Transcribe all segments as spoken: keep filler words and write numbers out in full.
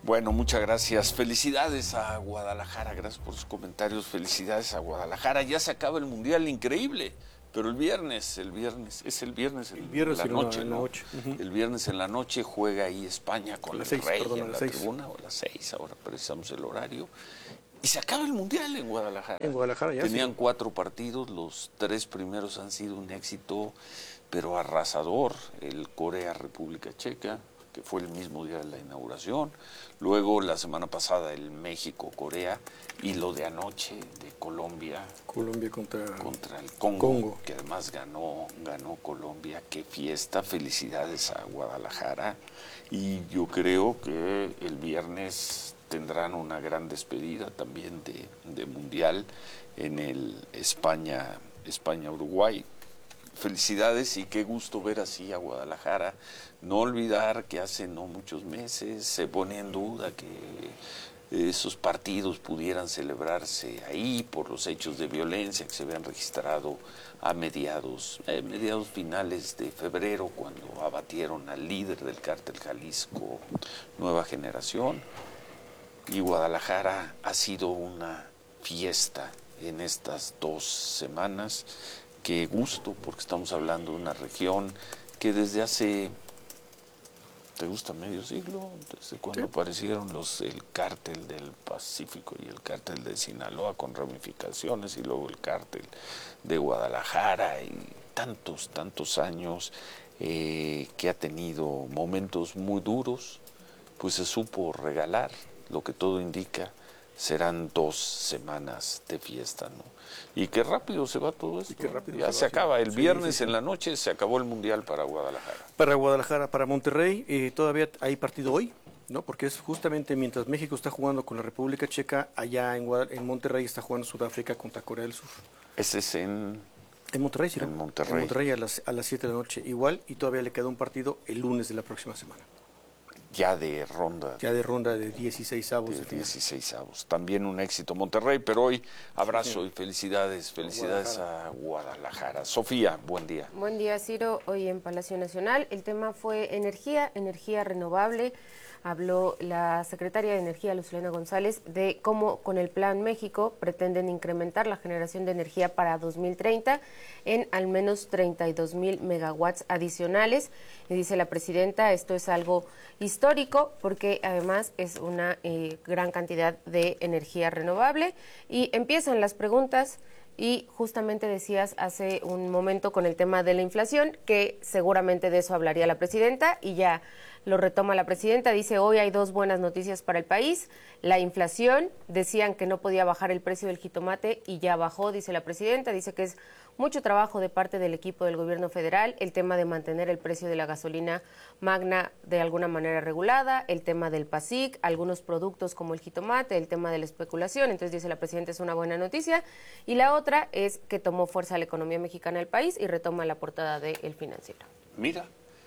Bueno, muchas gracias. Felicidades a Guadalajara, gracias por sus comentarios. Felicidades a Guadalajara. Ya se acaba el Mundial, increíble. Pero el viernes, el viernes, es el viernes en el viernes la noche, en ¿no? La noche. Uh-huh. El viernes en la noche juega ahí España con el seis, Rey perdón, en la seis. tribuna, o a las seis, ahora precisamos el horario. Y se acaba el Mundial en Guadalajara. En Guadalajara ya. Tenían sí. cuatro partidos, los tres primeros han sido un éxito, pero arrasador. El Corea-República Checa, que fue el mismo día de la inauguración. Luego, la semana pasada, el México-Corea. Y lo de anoche, de Colombia. Colombia contra, contra el Congo, Congo, que además ganó, ganó Colombia. Qué fiesta, felicidades a Guadalajara. Y yo creo que el viernes tendrán una gran despedida también de, de Mundial en el España, España-Uruguay. Felicidades y qué gusto ver así a Guadalajara. No olvidar que hace no muchos meses se pone en duda que esos partidos pudieran celebrarse ahí por los hechos de violencia que se habían registrado a mediados, eh, mediados finales de febrero, cuando abatieron al líder del cártel Jalisco Nueva Generación. Y Guadalajara ha sido una fiesta en estas dos semanas. Qué gusto, porque estamos hablando de una región que desde hace, ¿te gusta medio siglo? Desde cuando sí. aparecieron los, el cártel del Pacífico y el cártel de Sinaloa con ramificaciones, y luego el cártel de Guadalajara, y tantos, tantos años eh, que ha tenido momentos muy duros, pues se supo regalar. Lo que todo indica, serán dos semanas de fiesta, ¿no? Y qué rápido se va todo esto. Qué rápido ya se, se va, acaba. El sí, viernes sí, sí. en la noche se acabó el Mundial para Guadalajara. Para Guadalajara, para Monterrey, eh, todavía hay partido hoy, ¿no? Porque es justamente mientras México está jugando con la República Checa, allá en, Guadal en Monterrey está jugando Sudáfrica contra Corea del Sur. Ese es en... En Monterrey, sí, ¿no? En Monterrey. En Monterrey a las, a las siete de la noche igual, y todavía le queda un partido el lunes de la próxima semana. Ya de ronda. Ya de ronda de dieciséis avos. De dieciséis avos. También un éxito Monterrey, pero hoy abrazo sí. y felicidades, felicidades Guadalajara. a Guadalajara. Sofía, buen día. Buen día, Ciro. Hoy en Palacio Nacional el tema fue energía, energía renovable. Habló la secretaria de Energía, Lucilena González, de cómo con el Plan México pretenden incrementar la generación de energía para dos mil treinta en al menos treinta y dos mil megawatts adicionales. Y dice la presidenta, esto es algo histórico porque además es una eh, gran cantidad de energía renovable. Y empiezan las preguntas. Y justamente decías hace un momento con el tema de la inflación, que seguramente de eso hablaría la presidenta, y ya lo retoma la presidenta. Dice, hoy hay dos buenas noticias para el país. La inflación, decían que no podía bajar el precio del jitomate y ya bajó, dice la presidenta. Dice que es mucho trabajo de parte del equipo del gobierno federal, el tema de mantener el precio de la gasolina magna de alguna manera regulada, el tema del PASIC, algunos productos como el jitomate, el tema de la especulación. Entonces dice la presidenta, es una buena noticia. Y la otra es que tomó fuerza la economía mexicana del país y retoma la portada de El Financiero. Mira.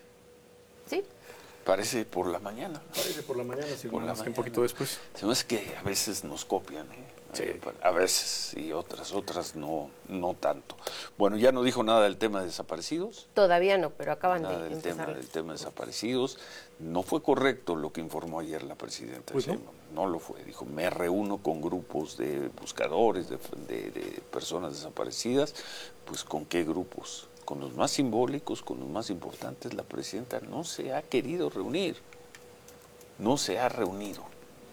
¿Sí? Parece por la mañana. Parece por la mañana, sí, por la más mañana. que un poquito después. Se me hace que a veces nos copian, ¿eh? Sí. A veces, y otras, otras no, no tanto. Bueno, ya no dijo nada del tema de desaparecidos. Todavía no, pero acaban nada de del empezar. tema del tema de desaparecidos. No fue correcto lo que informó ayer la presidenta. Pues no. no lo fue. Dijo, me reúno con grupos de buscadores, de, de, de personas desaparecidas. Pues, ¿con qué grupos? Con los más simbólicos, con los más importantes. La presidenta no se ha querido reunir. No se ha reunido.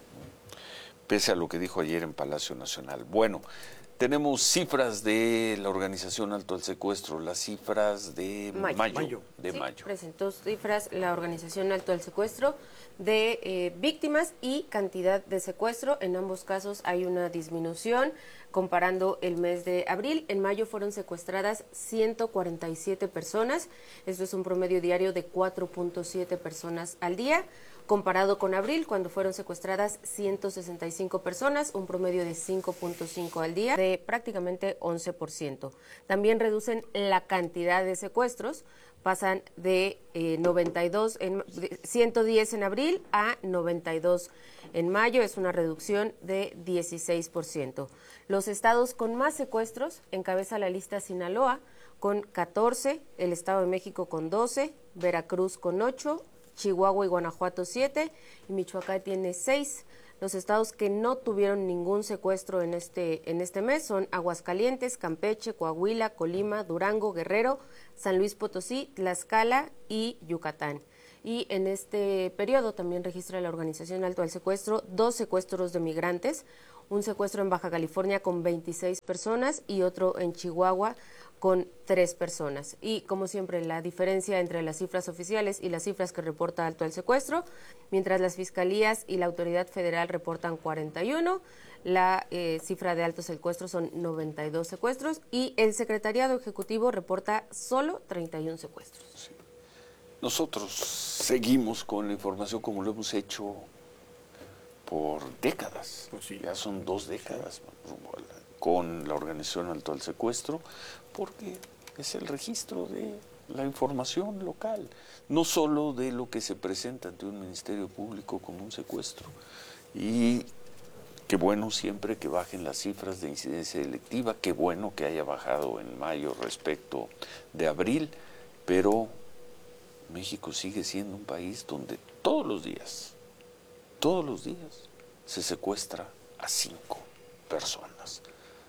Pese a lo que dijo ayer en Palacio Nacional. Bueno, tenemos cifras de la Organización Alto al Secuestro, las cifras de mayo. mayo. mayo. De sí, mayo. Presentó cifras la Organización Alto al Secuestro de eh, víctimas y cantidad de secuestro. En ambos casos hay una disminución comparando el mes de abril. En mayo fueron secuestradas ciento cuarenta y siete personas. Esto es un promedio diario de cuatro punto siete personas al día. Comparado con abril, cuando fueron secuestradas ciento sesenta y cinco personas, un promedio de cinco punto cinco al día, de prácticamente once por ciento. También reducen la cantidad de secuestros, pasan de eh, noventa y dos en, de ciento diez en abril a noventa y dos en mayo, es una reducción de dieciséis por ciento. Los estados con más secuestros encabeza la lista Sinaloa con catorce, el Estado de México con doce, Veracruz con ocho, Chihuahua y Guanajuato siete, y Michoacán tiene seis. Los estados que no tuvieron ningún secuestro en este, en este mes son Aguascalientes, Campeche, Coahuila, Colima, Durango, Guerrero, San Luis Potosí, Tlaxcala y Yucatán. Y en este periodo también registra la Organización Alto al Secuestro dos secuestros de migrantes, un secuestro en Baja California con veintiséis personas y otro en Chihuahua con tres personas. Y como siempre, la diferencia entre las cifras oficiales y las cifras que reporta Alto al Secuestro, mientras las fiscalías y la autoridad federal reportan cuarenta y uno, la eh, cifra de Alto Secuestro son noventa y dos secuestros y el Secretariado Ejecutivo reporta solo treinta y uno secuestros. Sí. Nosotros seguimos con la información como lo hemos hecho por décadas, pues sí. Ya son dos décadas con la Organización Alto al Secuestro, porque es el registro de la información local, no solo de lo que se presenta ante un Ministerio Público como un secuestro. Y qué bueno siempre que bajen las cifras de incidencia delictiva, qué bueno que haya bajado en mayo respecto de abril, pero México sigue siendo un país donde todos los días, todos los días se secuestra a cinco personas.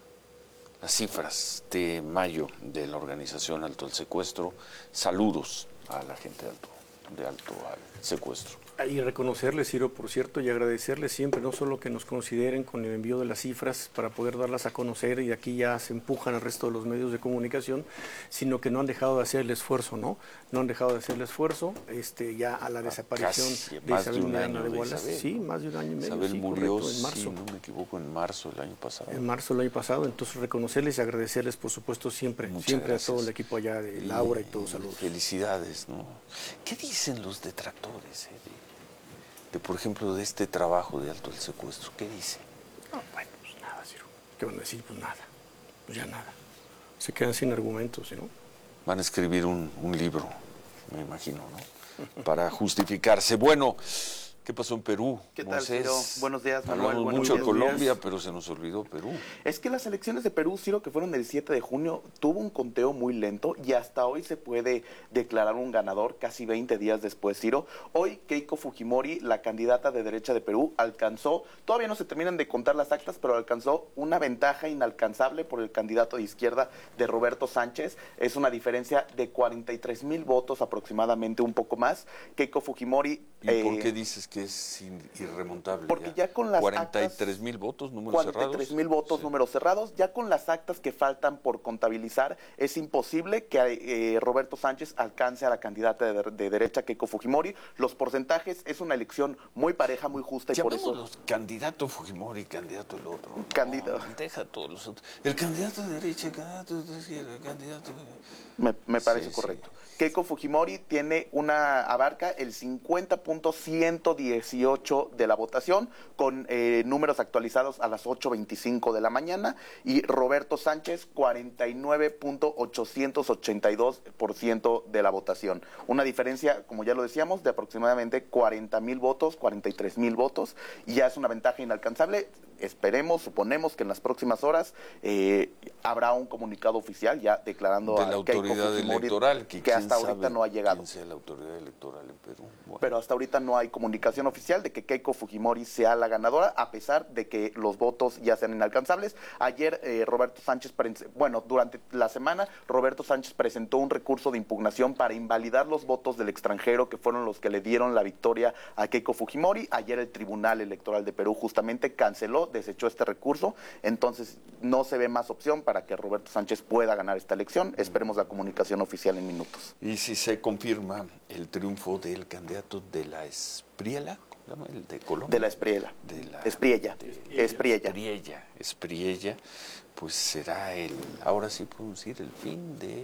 Las cifras de mayo de la Organización Alto al Secuestro, saludos a la gente de Alto, de Alto al Secuestro. Y reconocerles, Ciro, por cierto, y agradecerles siempre, no solo que nos consideren con el envío de las cifras para poder darlas a conocer, y aquí ya se empujan al resto de los medios de comunicación, sino que no han dejado de hacer el esfuerzo, ¿no? No han dejado de hacer el esfuerzo, este, ya a la desaparición Casi, de Isabel Miranda de de Wallace. Isabel, sí, ¿no? más de un año y medio. Isabel sí, murió, correcto, en marzo. si no me equivoco, en marzo del año pasado. En marzo del año pasado, entonces reconocerles y agradecerles, por supuesto, siempre, Muchas siempre gracias. a todo el equipo allá de Laura y, y todos, saludos. Felicidades, ¿no? ¿Qué dicen los detractores, eh, de, de, por ejemplo, de este trabajo de Alto al Secuestro? ¿Qué dicen? No, bueno, pues nada, Ciro. ¿Qué van a decir? Pues nada, pues ya nada. Se quedan sin argumentos, ¿no? Van a escribir un, un libro, me imagino, ¿no? Para justificarse. Bueno, ¿qué pasó en Perú? ¿Qué tal, Moisés? Ciro? Buenos días, Manuel. Hablamos Buenos mucho de días. Colombia, pero se nos olvidó Perú. Es que las elecciones de Perú, Ciro, que fueron el siete de junio, tuvo un conteo muy lento y hasta hoy se puede declarar un ganador casi veinte días después, Ciro. Hoy Keiko Fujimori, la candidata de derecha de Perú, alcanzó, todavía no se terminan de contar las actas, pero alcanzó una ventaja inalcanzable por el candidato de izquierda de Roberto Sánchez. Es una diferencia de cuarenta y tres mil votos aproximadamente, un poco más. Keiko Fujimori... ¿Y eh, por qué dices que es in, irremontable? Porque ya, ya con las cuarenta y tres mil votos, números cuarenta y cerrados. tres mil votos, sí. Números cerrados. Ya con las actas que faltan por contabilizar, es imposible que eh, Roberto Sánchez alcance a la candidata de, de derecha, Keiko Fujimori. Los porcentajes, es una elección muy pareja, muy justa, y por eso... Los candidato Fujimori, candidato el otro. Candidato. No, deja a todos los otros. El candidato de derecha, el candidato de izquierda, el candidato... Me, me parece sí, correcto. Sí. Keiko Fujimori tiene una, abarca el cincuenta punto ciento dieciocho de la votación, con eh, números actualizados a las ocho veinticinco de la mañana, y Roberto Sánchez cuarenta y nueve punto ochocientos ochenta y dos por ciento de la votación. Una diferencia, como ya lo decíamos, de aproximadamente cuarenta mil votos, cuarenta y tres mil votos, y ya es una ventaja inalcanzable. Esperemos, suponemos que en las próximas horas eh, habrá un comunicado oficial ya declarando de a la autoridad electoral, que, que hasta ahorita no ha llegado. Quién sea la autoridad electoral en Perú. Bueno. Pero hasta ahorita no hay comunicación oficial de que Keiko Fujimori sea la ganadora, a pesar de que los votos ya sean inalcanzables. Ayer eh, Roberto Sánchez, bueno, durante la semana Roberto Sánchez presentó un recurso de impugnación para invalidar los votos del extranjero, que fueron los que le dieron la victoria a Keiko Fujimori. Ayer el Tribunal Electoral de Perú justamente canceló, desechó este recurso, entonces no se ve más opción para que Roberto Sánchez pueda ganar esta elección. Esperemos la comunicación oficial en minutos. Y si se confirma el triunfo del candidato de la Espriella, ¿cómo se llama? El de Colombia. De la Espriella. De la Espriella. De, Espriella. Espriella. Espriella, pues será el, ahora sí podemos decir, el fin de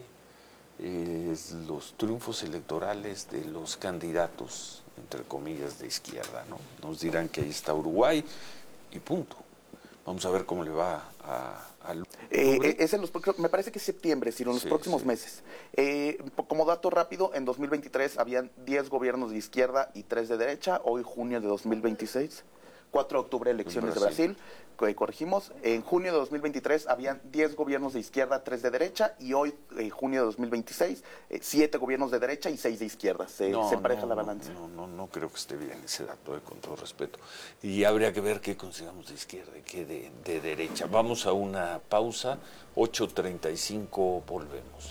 eh, los triunfos electorales de los candidatos, entre comillas, de izquierda, ¿no? Nos dirán que ahí está Uruguay y punto. Vamos a ver cómo le va a... a eh, es en los, me parece que es septiembre, sino en los sí, próximos sí. meses. Eh, como dato rápido, en dos mil veintitrés habían diez gobiernos de izquierda y tres de derecha. Hoy, junio de dos mil veintiséis, cuatro de octubre, elecciones de Brasil. Brasil. Corregimos, en junio de dos mil veintitrés habían diez gobiernos de izquierda, tres de derecha, y hoy, eh, junio de dos mil veintiséis, eh, siete gobiernos de derecha y seis de izquierda. Se, no, se empareja no, la balanza. No, no, no creo que esté bien ese dato, eh, con todo respeto. Y habría que ver qué consideramos de izquierda y qué de, de derecha. Vamos a una pausa, ocho treinta y cinco, volvemos.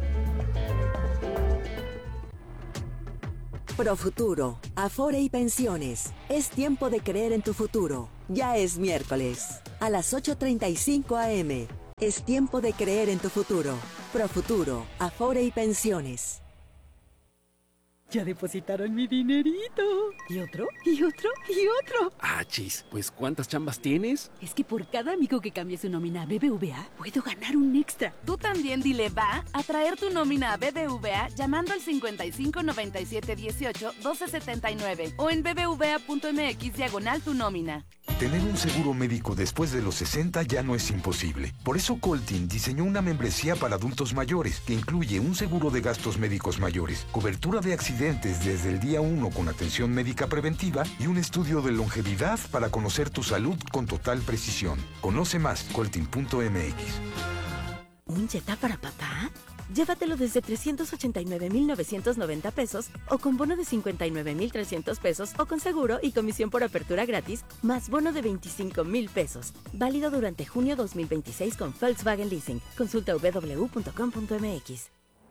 Profuturo, Afore y Pensiones. Es tiempo de creer en tu futuro. Ya es miércoles. A las ocho treinta y cinco a eme. Es tiempo de creer en tu futuro. Profuturo, Afore y Pensiones. Ya depositaron mi dinerito. ¿Y otro? ¿Y otro? ¿Y otro? Ah, chis, pues ¿cuántas chambas tienes? Es que por cada amigo que cambie su nómina a B B V A, puedo ganar un extra. Tú también dile va a traer tu nómina a B B V A llamando al cincuenta y cinco noventa y siete dieciocho doce setenta y nueve o en bbva.mx diagonal tu nómina. Tener un seguro médico después de los sesenta ya no es imposible. Por eso Coltin diseñó una membresía para adultos mayores que incluye un seguro de gastos médicos mayores, cobertura de accidentes desde el día uno con atención médica preventiva y un estudio de longevidad para conocer tu salud con total precisión. Conoce más, coltin punto eme equis. ¿Un Jetta para papá? Llévatelo desde trescientos ochenta y nueve mil novecientos noventa pesos o con bono de cincuenta y nueve mil trescientos pesos o con seguro y comisión por apertura gratis más bono de veinticinco mil pesos. Válido durante junio dos mil veintiséis con Volkswagen Leasing. Consulta doble u doble u doble u punto com punto eme equis.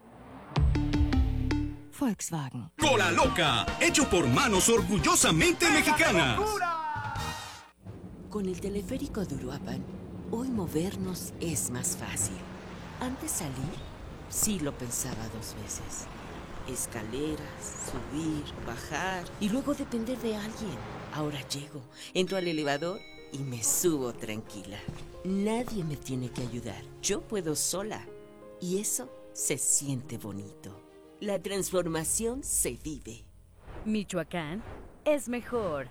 Volkswagen. Cola Loca, hecho por manos orgullosamente mexicanas. Con el teleférico de Uruapan, hoy movernos es más fácil. Antes salir, sí lo pensaba dos veces. Escaleras, subir, bajar y luego depender de alguien. Ahora llego, entro al elevador y me subo tranquila. Nadie me tiene que ayudar. Yo puedo sola. Y eso se siente bonito. La transformación se vive. Michoacán es mejor.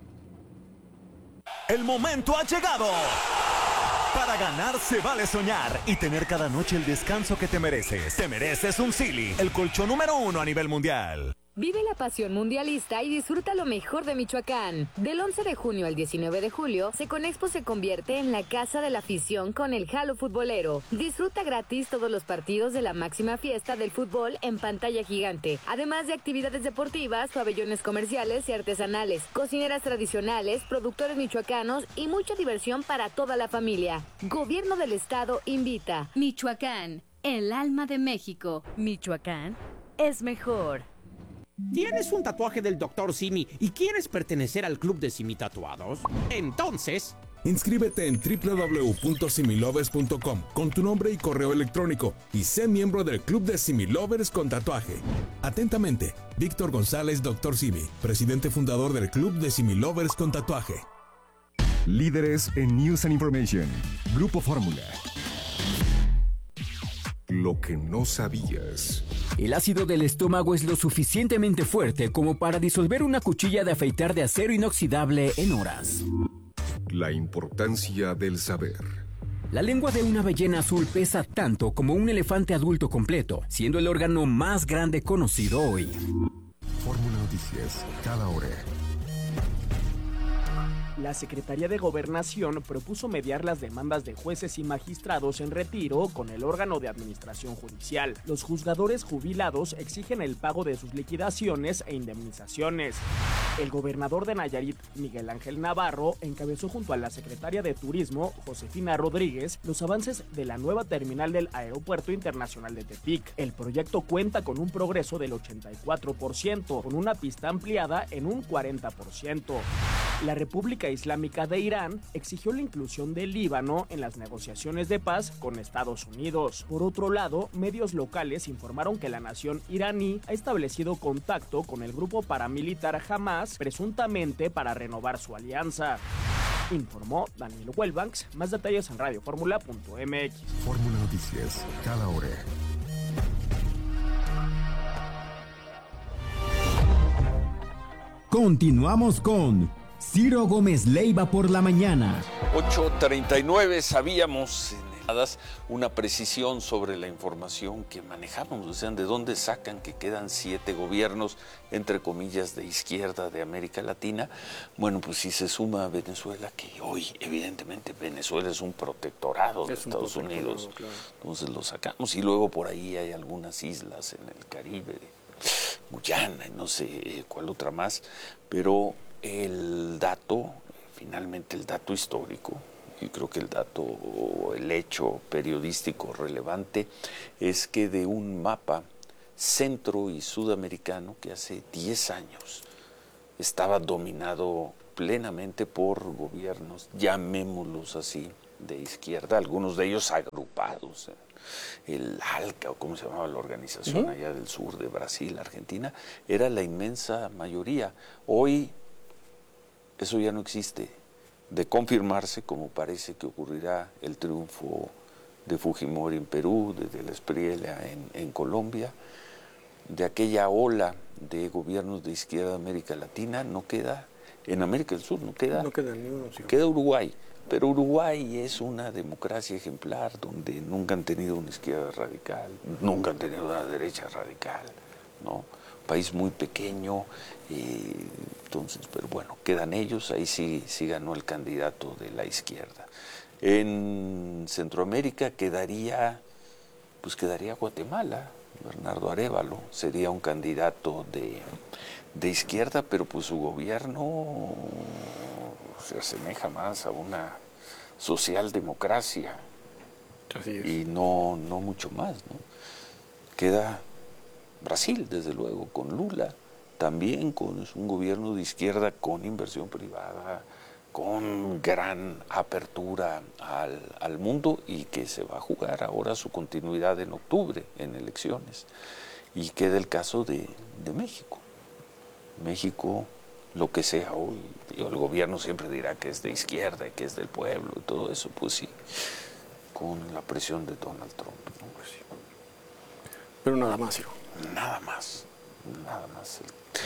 El momento ha llegado. Para ganar se vale soñar y tener cada noche el descanso que te mereces. Te mereces un Silly, el colchón número uno a nivel mundial. Vive la pasión mundialista y disfruta lo mejor de Michoacán. Del once de junio al diecinueve de julio, Seconexpo se convierte en la casa de la afición con el Jalo Futbolero. Disfruta gratis todos los partidos de la máxima fiesta del fútbol en pantalla gigante, además de actividades deportivas, pabellones comerciales y artesanales, cocineras tradicionales, productores michoacanos y mucha diversión para toda la familia. Gobierno del Estado invita. Michoacán, el alma de México. Michoacán es mejor. ¿Tienes un tatuaje del doctor Simi y quieres pertenecer al club de Simi Tatuados? Entonces... inscríbete en doble u doble u doble u punto similovers punto com con tu nombre y correo electrónico y sé miembro del club de Similovers con tatuaje. Atentamente, Víctor González, doctor Simi, presidente fundador del club de Similovers con tatuaje. Líderes en News and Information. Grupo Fórmula. Lo que no sabías. El ácido del estómago es lo suficientemente fuerte como para disolver una cuchilla de afeitar de acero inoxidable en horas. La importancia del saber. La lengua de una ballena azul pesa tanto como un elefante adulto completo, siendo el órgano más grande conocido hoy. Fórmula Noticias, cada hora. La Secretaría de Gobernación propuso mediar las demandas de jueces y magistrados en retiro con el órgano de administración judicial. Los juzgadores jubilados exigen el pago de sus liquidaciones e indemnizaciones. El gobernador de Nayarit, Miguel Ángel Navarro, encabezó junto a la secretaria de Turismo, Josefina Rodríguez, los avances de la nueva terminal del Aeropuerto Internacional de Tepic. El proyecto cuenta con un progreso del ochenta y cuatro por ciento, con una pista ampliada en un cuarenta por ciento. La República Islámica de Irán exigió la inclusión del Líbano en las negociaciones de paz con Estados Unidos. Por otro lado, medios locales informaron que la nación iraní ha establecido contacto con el grupo paramilitar Hamas, presuntamente para renovar su alianza. Informó Daniel Huelbanks. Más detalles en radio fórmula punto eme equis. Fórmula Noticias, cada hora. Continuamos con Ciro Gómez Leiva por la mañana. ocho treinta y nueve, sabíamos en una precisión sobre la información que manejamos, o sea, de dónde sacan que quedan siete gobiernos, entre comillas, de izquierda de América Latina. Bueno, pues si se suma a Venezuela, que hoy evidentemente Venezuela es un protectorado de Estados Unidos, claro. Entonces lo sacamos, y luego por ahí hay algunas islas en el Caribe, Guyana, y no sé cuál otra más, pero el dato, finalmente el dato histórico, y creo que el dato o el hecho periodístico relevante es que de un mapa centro y sudamericano que hace diez años estaba dominado plenamente por gobiernos, llamémoslos así, de izquierda, algunos de ellos agrupados, el ALCA, o como se llamaba la organización uh-huh. allá del sur de Brasil, Argentina, era la inmensa mayoría. Hoy eso ya no existe. De confirmarse, como parece que ocurrirá el triunfo de Fujimori en Perú, de, de la Espriella en, en Colombia, de aquella ola de gobiernos de izquierda de América Latina, no queda, en América del Sur no queda, no queda, ni uno, sí. Queda Uruguay, pero Uruguay es una democracia ejemplar, donde nunca han tenido una izquierda radical, nunca han tenido una derecha radical, ¿no? País muy pequeño, eh, entonces, pero bueno, quedan ellos, ahí sí, sí ganó el candidato de la izquierda. En Centroamérica quedaría, pues quedaría Guatemala, Bernardo Arévalo, sería un candidato de, de izquierda, pero pues su gobierno se asemeja más a una socialdemocracia. Así es. Y no, no mucho más, ¿no? Queda Brasil, desde luego, con Lula, también con es un gobierno de izquierda con inversión privada, con gran apertura al, al mundo, y que se va a jugar ahora su continuidad en octubre en elecciones. Y queda el caso de, de México. México, lo que sea hoy, el gobierno siempre dirá que es de izquierda y que es del pueblo y todo eso, pues sí, con la presión de Donald Trump, ¿no? Pues sí. Pero nada más, Ciro. Nada más, nada más.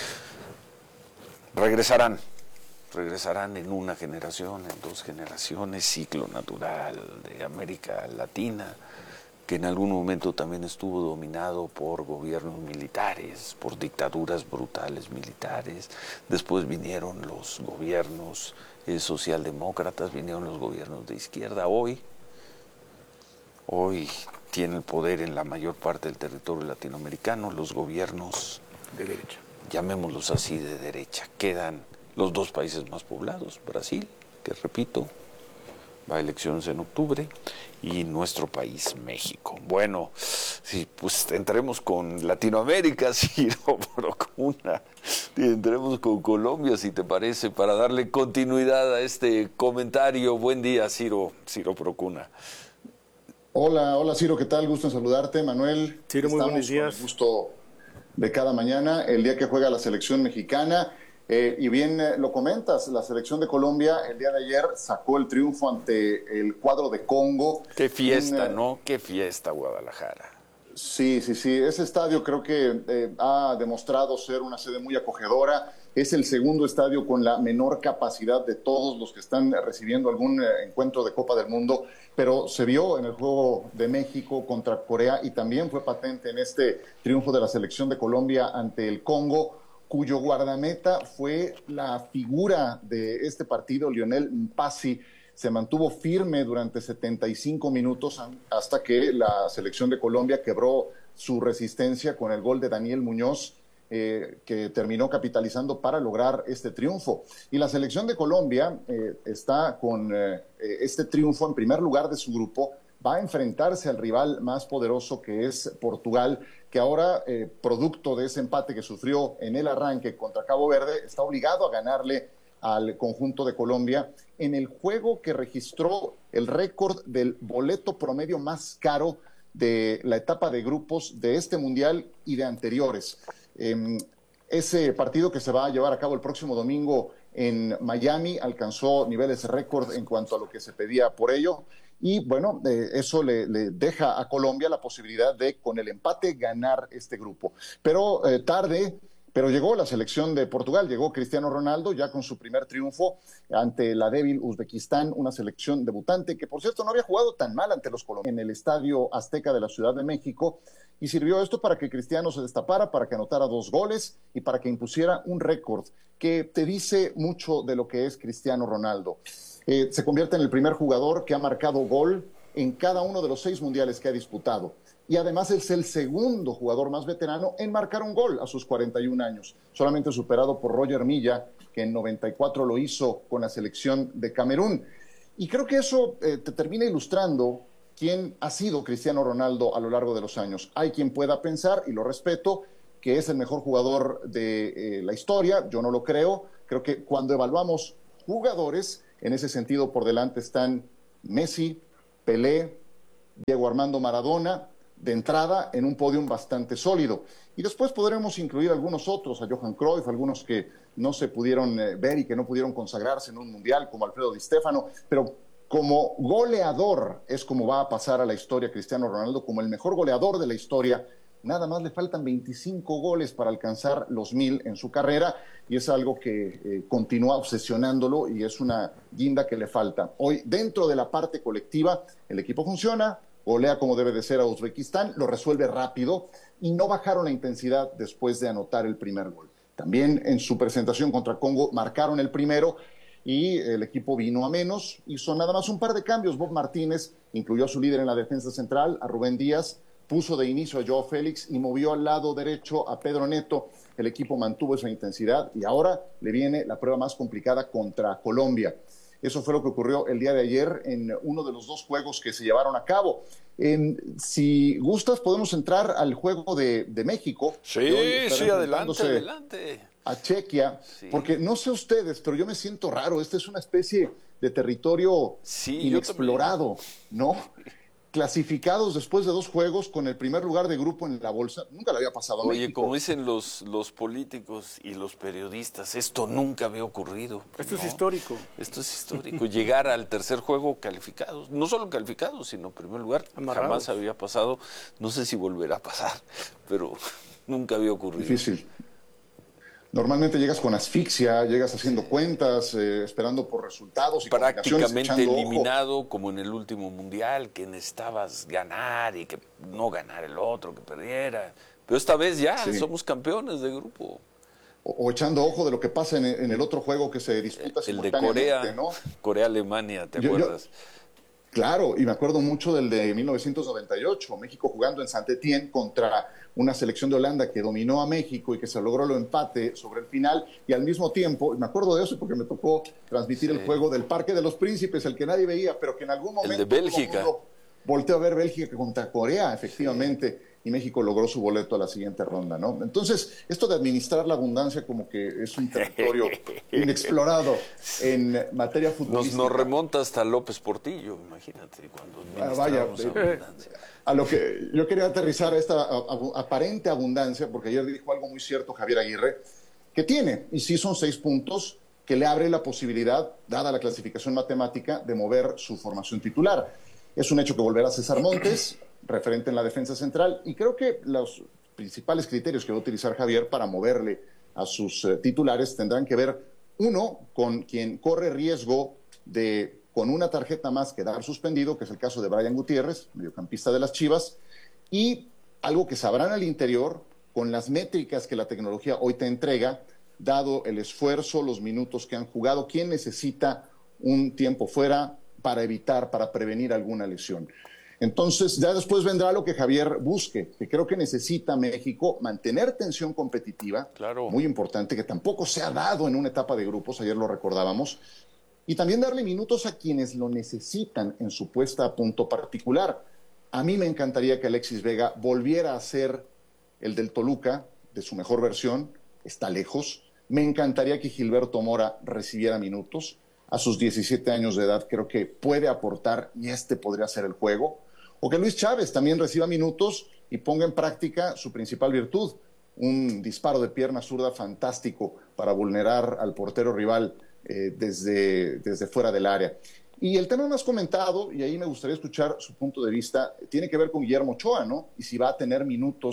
Regresarán, regresarán en una generación, en dos generaciones, ciclo natural de América Latina, que en algún momento también estuvo dominado por gobiernos militares, por dictaduras brutales militares. Después vinieron los gobiernos eh, socialdemócratas, vinieron los gobiernos de izquierda. Hoy, hoy tiene el poder en la mayor parte del territorio latinoamericano los gobiernos de derecha, llamémoslos así, de derecha. Quedan los dos países más poblados, Brasil, que repito, va a elecciones en octubre, y nuestro país, México. Bueno, sí, pues entremos con Latinoamérica, Ciro Procuna, y entremos con Colombia, si te parece, para darle continuidad a este comentario. Buen día, Ciro, Ciro Procuna. Hola, hola Ciro, ¿qué tal? Gusto en saludarte, Manuel. Ciro, muy buenos días. Con el gusto de cada mañana, el día que juega la selección mexicana. Eh, y bien eh, lo comentas, la selección de Colombia el día de ayer sacó el triunfo ante el cuadro de Congo. Qué fiesta, en, eh, ¿no? Qué fiesta, Guadalajara. Sí, sí, sí. Ese estadio creo que eh, ha demostrado ser una sede muy acogedora. Es el segundo estadio con la menor capacidad de todos los que están recibiendo algún eh, encuentro de Copa del Mundo, pero se vio en el juego de México contra Corea y también fue patente en este triunfo de la selección de Colombia ante el Congo, cuyo guardameta fue la figura de este partido, Lionel Mpassi. Se mantuvo firme durante setenta y cinco minutos hasta que la selección de Colombia quebró su resistencia con el gol de Daniel Muñoz, eh, que terminó capitalizando para lograr este triunfo. Y la selección de Colombia eh, está con eh, este triunfo en primer lugar de su grupo, va a enfrentarse al rival más poderoso, que es Portugal, que ahora, eh, producto de ese empate que sufrió en el arranque contra Cabo Verde, está obligado a ganarle al conjunto de Colombia en el juego que registró el récord del boleto promedio más caro de la etapa de grupos de este mundial y de anteriores. Eh, ese partido, que se va a llevar a cabo el próximo domingo en Miami, alcanzó niveles récord en cuanto a lo que se pedía por ello. Y bueno, eh, eso le, le deja a Colombia la posibilidad de, con el empate, ganar este grupo. Pero eh, tarde, Pero llegó la selección de Portugal, llegó Cristiano Ronaldo ya con su primer triunfo ante la débil Uzbekistán, una selección debutante que por cierto no había jugado tan mal ante los colombianos en el Estadio Azteca de la Ciudad de México, y sirvió esto para que Cristiano se destapara, para que anotara dos goles y para que impusiera un récord que te dice mucho de lo que es Cristiano Ronaldo. Eh, se convierte en el primer jugador que ha marcado gol en cada uno de los seis mundiales que ha disputado. Y además es el segundo jugador más veterano en marcar un gol a sus cuarenta y un años, solamente superado por Roger Milla, que en noventa y cuatro lo hizo con la selección de Camerún. Y creo que eso eh, te termina ilustrando quién ha sido Cristiano Ronaldo a lo largo de los años. Hay quien pueda pensar, y lo respeto, que es el mejor jugador de eh, la historia. Yo no lo creo. Creo que cuando evaluamos jugadores, en ese sentido por delante están Messi, Pelé, Diego Armando Maradona, de entrada en un podium bastante sólido. Y después podremos incluir algunos otros, a Johan Cruyff, algunos que no se pudieron eh, ver y que no pudieron consagrarse en un mundial, como Alfredo Di Stéfano, pero como goleador es como va a pasar a la historia Cristiano Ronaldo, como el mejor goleador de la historia. Nada más le faltan veinticinco goles para alcanzar los mil en su carrera, y es algo que eh, continúa obsesionándolo y es una guinda que le falta. Hoy, dentro de la parte colectiva, el equipo funciona, golea como debe de ser a Uzbekistán, lo resuelve rápido y no bajaron la intensidad después de anotar el primer gol. También en su presentación contra Congo marcaron el primero y el equipo vino a menos. Hizo nada más un par de cambios. Bob Martínez incluyó a su líder en la defensa central, a Rubén Díaz, puso de inicio a Joao Félix y movió al lado derecho a Pedro Neto. El equipo mantuvo esa intensidad y ahora le viene la prueba más complicada contra Colombia. Eso fue lo que ocurrió el día de ayer en uno de los dos juegos que se llevaron a cabo. En, si gustas, podemos entrar al juego de, de México. Sí, sí, adelante, adelante. A Chequia, sí. Porque no sé ustedes, pero yo me siento raro. Esta es una especie de territorio sí, inexplorado, ¿no? Clasificados después de dos juegos con el primer lugar de grupo en la bolsa. Nunca le había pasado a Oye, México. como dicen los, los políticos y los periodistas, esto nunca había ocurrido. Esto ¿no? es histórico. Esto es histórico. Llegar al tercer juego calificados. No solo calificados, sino en primer lugar. Amarrados. Jamás había pasado. No sé si volverá a pasar, pero nunca había ocurrido. Difícil. Normalmente llegas con asfixia, llegas haciendo cuentas, eh, esperando por resultados. Y prácticamente eliminado, ojo. Como en el último mundial, que necesitabas ganar y que no ganar el otro, que perdiera. Pero esta vez ya sí. Somos campeones de grupo. O, o echando ojo de lo que pasa en, en el otro juego que se disputa el, el de Corea, ¿no? Corea-Alemania, ¿te yo, acuerdas? Yo, claro, y me acuerdo mucho del de mil novecientos noventa y ocho, México jugando en Saint-Étienne contra una selección de Holanda que dominó a México y que se logró el empate sobre el final, y al mismo tiempo, me acuerdo de eso porque me tocó transmitir sí. el juego del Parque de los Príncipes, el que nadie veía, pero que en algún momento... El de Bélgica. Volteó a ver Bélgica contra Corea, efectivamente, sí. Y México logró su boleto a la siguiente ronda, ¿no? Entonces, esto de administrar la abundancia como que es un territorio inexplorado en materia futbolística. Nos, nos remonta hasta López Portillo, imagínate, cuando ah, vaya, eh, a lo que yo quería aterrizar a esta a, a, aparente abundancia, porque ayer dijo algo muy cierto Javier Aguirre, que tiene, y sí son seis puntos, que le abre la posibilidad, dada la clasificación matemática, de mover su formación titular. Es un hecho que volverá César Montes, referente en la defensa central, y creo que los principales criterios que va a utilizar Javier para moverle a sus eh, titulares tendrán que ver, uno, con quien corre riesgo de, con una tarjeta más, quedar suspendido, que es el caso de Brian Gutiérrez, mediocampista de las Chivas, y algo que sabrán al interior, con las métricas que la tecnología hoy te entrega, dado el esfuerzo, los minutos que han jugado, quién necesita un tiempo fuera para evitar, para prevenir alguna lesión. Entonces, ya después vendrá lo que Javier busque, que creo que necesita México mantener tensión competitiva, claro. Muy importante, que tampoco se ha dado en una etapa de grupos, ayer lo recordábamos, y también darle minutos a quienes lo necesitan en su puesta a punto particular. A mí me encantaría que Alexis Vega volviera a ser el del Toluca, de su mejor versión, está lejos. Me encantaría que Gilberto Mora recibiera minutos. A sus diecisiete años de edad creo que puede aportar y este podría ser el juego. O que Luis Chávez también reciba minutos y ponga en práctica su principal virtud, un disparo de pierna zurda fantástico para vulnerar al portero rival eh, desde, desde fuera del área. Y el tema más comentado, y ahí me gustaría escuchar su punto de vista, tiene que ver con Guillermo Ochoa, ¿no? Y si va a tener minutos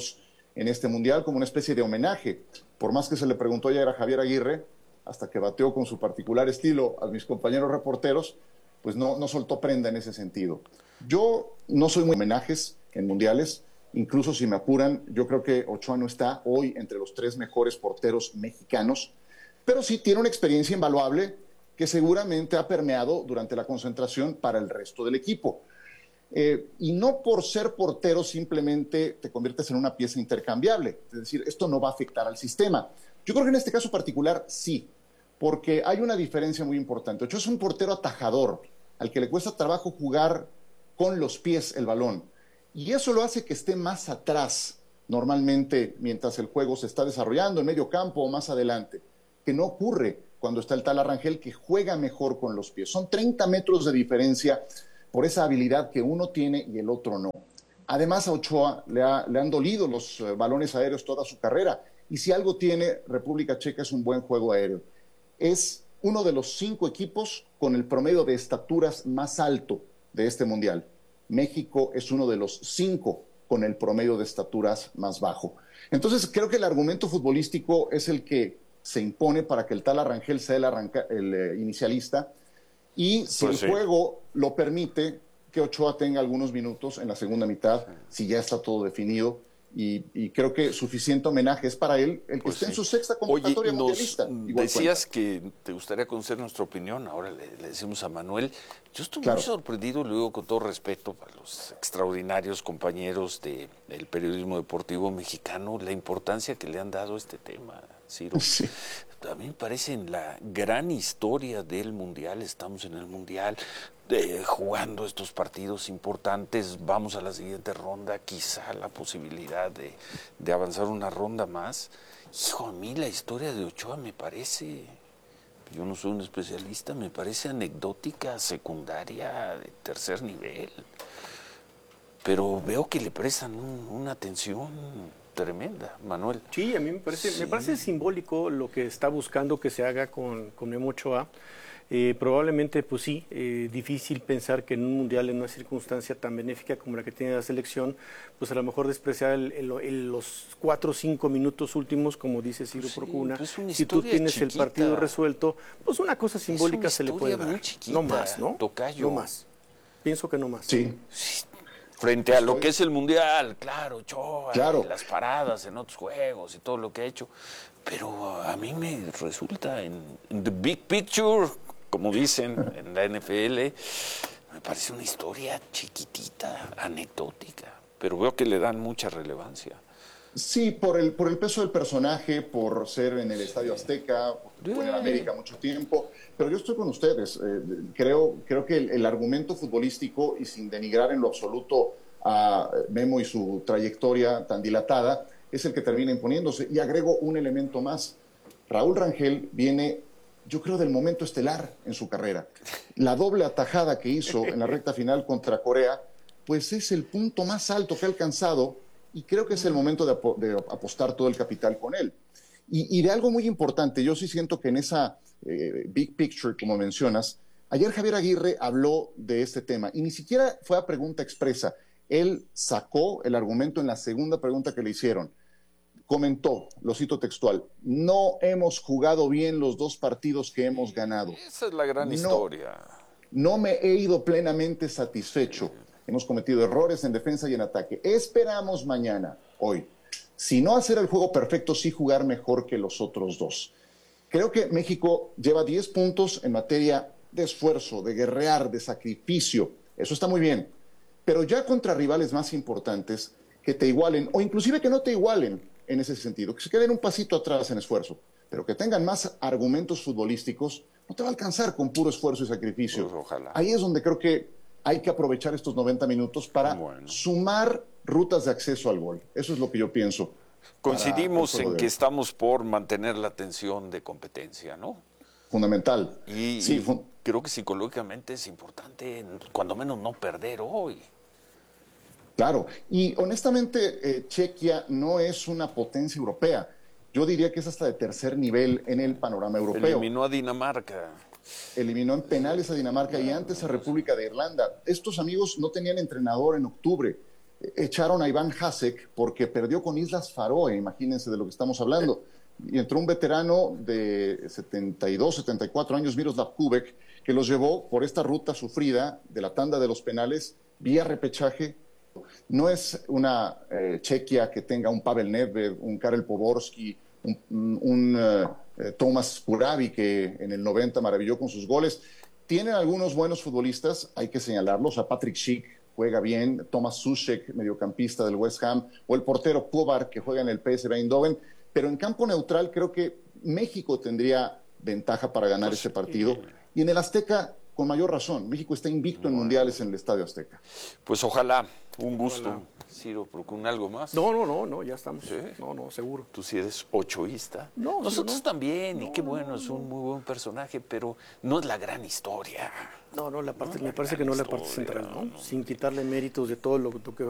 en este Mundial como una especie de homenaje. Por más que se le preguntó ayer a Javier Aguirre, hasta que bateó con su particular estilo a mis compañeros reporteros, pues no, no soltó prenda en ese sentido. Yo no soy muy homenajes en mundiales, incluso si me apuran, yo creo que Ochoa no está hoy entre los tres mejores porteros mexicanos, pero sí tiene una experiencia invaluable que seguramente ha permeado durante la concentración para el resto del equipo. Eh, y no por ser portero simplemente te conviertes en una pieza intercambiable, es decir, esto no va a afectar al sistema. Yo creo que en este caso particular sí, porque hay una diferencia muy importante. Ochoa es un portero atajador, al que le cuesta trabajo jugar con los pies el balón, y eso lo hace que esté más atrás normalmente mientras el juego se está desarrollando en medio campo o más adelante, que no ocurre cuando está el Tala Rangel, que juega mejor con los pies. Son treinta metros de diferencia por esa habilidad que uno tiene y el otro no. Además, a Ochoa le, ha, le han dolido los uh, balones aéreos toda su carrera, y si algo tiene República Checa es un buen juego aéreo. Es uno de los cinco equipos con el promedio de estaturas más alto de este Mundial. México es uno de los cinco con el promedio de estaturas más bajo. Entonces, creo que el argumento futbolístico es el que se impone para que el Tala Rangel sea el, arranca, el eh, inicialista, y si pues el sí. juego lo permite, que Ochoa tenga algunos minutos en la segunda mitad, si ya está todo definido, y, y creo que suficiente homenaje es para él el que Pues esté sí. en su sexta convocatoria Oye, nos mundialista. Igual decías cuenta. que te gustaría conocer nuestra opinión, ahora le, le decimos a Manuel. Yo estoy Claro. muy sorprendido, lo digo con todo respeto a los extraordinarios compañeros de, del periodismo deportivo mexicano, la importancia que le han dado a este tema, Ciro. Sí. A mí me parece en la gran historia del Mundial, estamos en el Mundial, eh, jugando estos partidos importantes, vamos a la siguiente ronda, quizá la posibilidad de, de avanzar una ronda más. Hijo, a mí la historia de Ochoa me parece, yo no soy un especialista, me parece anecdótica, secundaria, de tercer nivel, pero veo que le prestan un, una atención tremenda, Manuel. Sí, a mí me parece, Sí. me parece simbólico lo que está buscando que se haga con, con Memo Ochoa. Eh, probablemente, pues sí, eh, difícil pensar que en un mundial, en una circunstancia tan benéfica como la que tiene la selección, pues a lo mejor despreciar el, el, el, los cuatro o cinco minutos últimos, como dice Ciro Sí, Procuna. pues una Si tú historia tienes el chiquita. partido resuelto, pues una cosa simbólica Es se una le puede historia dar. muy chiquita, No más, ¿no? tocayo. No más. Pienso que no más. Sí. Frente a lo que es el Mundial, claro, Ochoa, Claro. y las paradas en otros juegos y todo lo que ha hecho. Pero a mí me resulta en, en the big picture, como dicen en la N F L, me parece una historia chiquitita, anecdótica, pero veo que le dan mucha relevancia. Sí, por el, por el peso del personaje, por ser en el Estadio Azteca, porque fue en América mucho tiempo, pero yo estoy con ustedes. Eh, creo, creo que el, el argumento futbolístico, y sin denigrar en lo absoluto a Memo y su trayectoria tan dilatada, es el que termina imponiéndose. Y agrego un elemento más. Raúl Rangel viene, yo creo, del momento estelar en su carrera. La doble atajada que hizo en la recta final contra Corea, pues es el punto más alto que ha alcanzado, y creo que es el momento de, apo de apostar todo el capital con él. Y, y de algo muy importante, yo sí siento que en esa eh, big picture, como mencionas, ayer Javier Aguirre habló de este tema, y ni siquiera fue a pregunta expresa. Él sacó el argumento en la segunda pregunta que le hicieron. Comentó, lo cito textual, no hemos jugado bien los dos partidos que hemos ganado. Esa es la gran No. historia. No me he ido plenamente satisfecho. Hemos cometido errores en defensa y en ataque. Esperamos mañana, hoy, si no hacer el juego perfecto, sí jugar mejor que los otros dos. Creo que México lleva diez puntos en materia de esfuerzo, de guerrear, de sacrificio. Eso está muy bien. Pero ya contra rivales más importantes que te igualen, o inclusive que no te igualen en ese sentido, que se queden un pasito atrás en esfuerzo, pero que tengan más argumentos futbolísticos, no te va a alcanzar con puro esfuerzo y sacrificio. Pues ojalá. Ahí es donde creo que hay que aprovechar estos noventa minutos para Bueno. sumar rutas de acceso al gol. Eso es lo que yo pienso. Coincidimos para el juego en de que hoy. estamos por mantener la tensión de competencia, ¿no? Fundamental. Y, Sí, y fun- creo que psicológicamente es importante, cuando menos, no perder hoy. Claro, y honestamente eh, Chequia no es una potencia europea. Yo diría que es hasta de tercer nivel en el panorama europeo. Eliminó a Dinamarca. Eliminó en penales a Dinamarca y antes a República de Irlanda. Estos amigos no tenían entrenador en octubre. echaron a Iván Hasek porque perdió con Islas Faroe, imagínense de lo que estamos hablando. Y entró un veterano de setenta y dos, setenta y cuatro años, Miroslav Kubek, que los llevó por esta ruta sufrida de la tanda de los penales vía repechaje. No es una eh, Chequia que tenga un Pavel Nedved, un Karel Poborský, un, un uh, Tomas Puravi, que en el noventa maravilló con sus goles. Tienen algunos buenos futbolistas, hay que señalarlos. A Patrick Schick juega bien, Tomas Sušek, mediocampista del West Ham, o el portero Povar, que juega en el P S V Eindhoven. Pero en campo neutral creo que México tendría ventaja para ganar ese partido. Y en el Azteca, con mayor razón. México está invicto en mundiales en el Estadio Azteca. Pues ojalá, un gusto. Ojalá. Ciro, ¿con algo más? No, no, no, no, ya estamos. ¿Sí? No, no, seguro. ¿Tú sí eres ochoísta? No, nosotros no. también, no, y qué bueno, no, es un no. muy buen personaje, pero no es la gran historia. No, no, la parte, no me parece que no es la parte central, ¿no? No, Sin quitarle méritos de todo lo, lo que